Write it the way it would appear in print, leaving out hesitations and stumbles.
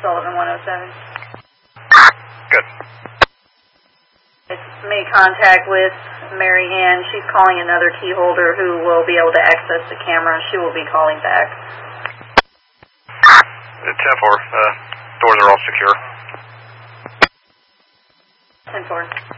Sullivan 107. Good. It's made contact with Mary Ann. She's calling another key holder who will be able to access the camera. She will be calling back. 10-4, doors are all secure. 10-4.